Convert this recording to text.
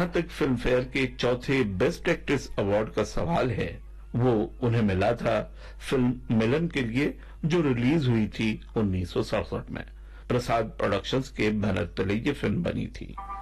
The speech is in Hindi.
जहां तक फिल्म फेयर के चौथे बेस्ट एक्ट्रेस अवार्ड का सवाल है, वो उन्हें मिला था फिल्म मिलन के लिए, जो रिलीज हुई थी 1967 में। प्रसाद प्रोडक्शंस के बैनर तले ये फिल्म बनी थी।